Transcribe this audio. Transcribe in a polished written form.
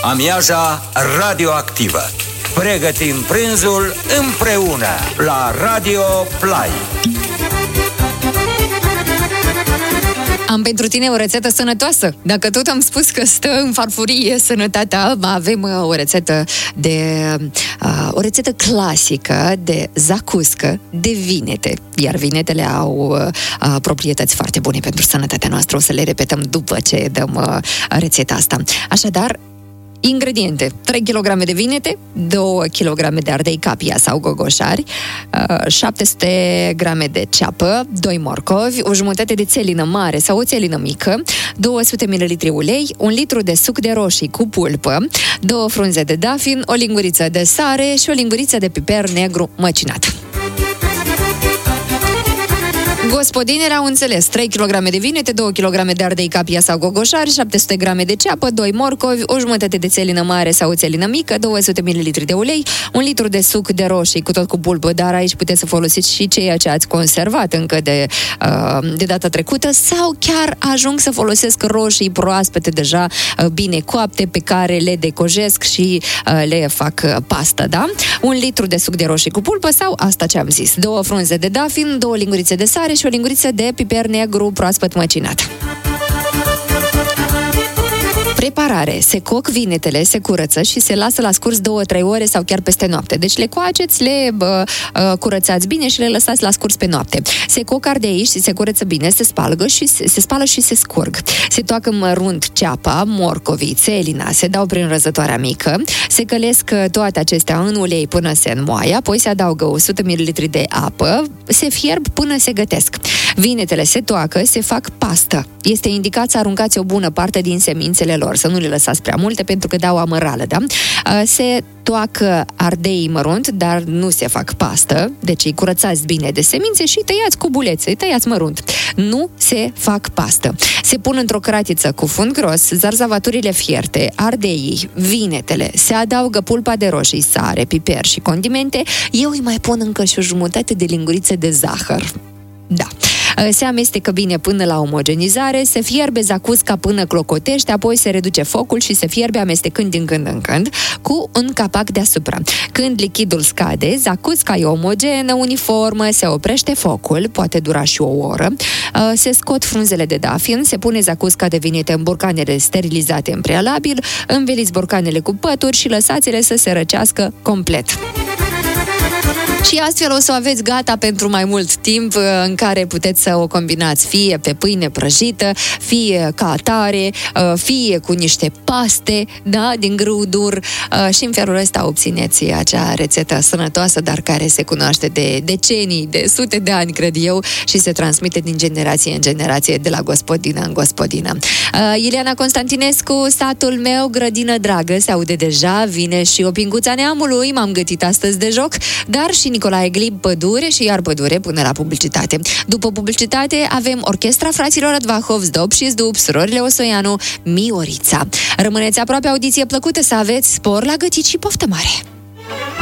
Amiaza radioactivă. Pregătim prânzul împreună la Radio Play. Am pentru tine o rețetă sănătoasă. Dacă tot am spus că stă în farfurie sănătatea, avem o rețetă clasică de zacuscă de vinete. Iar vinetele au proprietăți foarte bune pentru sănătatea noastră. O să le repetăm după ce dăm rețeta asta. Așadar, ingrediente: 3 kg de vinete, 2 kg de ardei capia sau gogoșari, 700 g de ceapă, 2 morcovi, o jumătate de țelină mare sau o țelină mică, 200 ml ulei, 1 litru de suc de roșii cu pulpă, 2 frunze de dafin, o linguriță de sare și o linguriță de piper negru măcinat. Gospodinele au înțeles: 3 kg de vinete, 2 kg de ardei capia sau gogoșari, 700 g de ceapă, 2 morcovi, o jumătate de țelină mare sau o țelină mică, 200 ml de ulei, 1 litru de suc de roșii cu tot cu pulpă, dar aici puteți să folosiți și ceea ce ați conservat încă de data trecută, sau chiar ajung să folosesc roșii proaspete deja bine coapte, pe care le decojesc și le fac pastă, da? 1 litru de suc de roșii cu pulpă sau asta ce am zis, 2 frunze de dafin, 2 lingurițe de sare și o linguriță de piper negru proaspăt măcinat. Preparare: se coc vinetele, se curăță și se lasă la scurs 2-3 ore sau chiar peste noapte. Deci le coaceți, le curățați bine și le lăsați la scurs pe noapte. Se coc ardei și se curăță bine, se spală și se scurg. Se toacă mărunt ceapa, morcovii, țelina, se dau prin răzătoarea mică, se călesc toate acestea în ulei până se înmoaie, apoi se adaugă 100 ml de apă, se fierb până se gătesc. Vinetele se toacă, se fac pastă. Este indicat să aruncați o bună parte din semințele lor, să nu le lăsați prea multe pentru că dau amărală, da? Se toacă ardei mărunt, dar nu se fac pastă, deci îi curățați bine de semințe și tăiați cu bulețe, tăiați mărunt. Nu se fac pastă. Se pun într-o cratiță cu fund gros zarzavaturile fierte, ardeii, vinetele, se adaugă pulpa de roșii, sare, piper și condimente. Eu îi mai pun încă și o jumătate de lingurițe de zahăr. Da. Se amestecă bine până la omogenizare, se fierbe zacusca până clocotește, apoi se reduce focul și se fierbe amestecând din când în când cu un capac deasupra. Când lichidul scade, zacusca e omogenă, uniformă, se oprește focul, poate dura și o oră, se scot frunzele de dafin, se pune zacusca de vinete în borcanele sterilizate în prealabil, înveliți borcanele cu pături și lăsați-le să se răcească complet. Și astfel o să o aveți gata pentru mai mult timp, în care puteți să o combinați fie pe pâine prăjită, fie ca atare, fie cu niște paste, da, din grâu dur, și în felul ăsta obțineți acea rețetă sănătoasă, dar care se cunoaște de decenii, de sute de ani, cred eu, și se transmite din generație în generație, de la gospodină în gospodină. Ileana Constantinescu, satul meu, grădină dragă, se aude deja, vine și o pinguța neamului, m-am gătit astăzi de joc, dar și Nicolae Glib, pădure și iar pădure până la publicitate. După publicitate avem Orchestra Fraților Advahov, Zdob și Zdub, surorile Osoianu, Miorița. Rămâneți aproape, audiție plăcută să aveți, spor la gătit și poftă mare!